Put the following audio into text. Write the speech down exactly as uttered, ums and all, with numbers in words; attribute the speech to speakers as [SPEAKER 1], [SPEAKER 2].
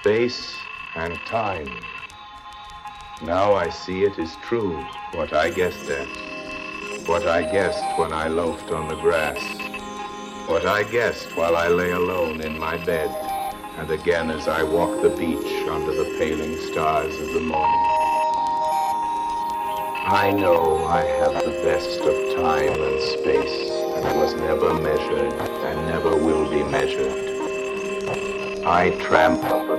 [SPEAKER 1] space and time. Now I see it is true, what I guessed at, what I guessed when I loafed on the grass, what I guessed while I lay alone in my bed, and again as I walked the beach under the paling stars of the morning. I know I have the best of time and space, and was never measured and never will be measured. I tramp up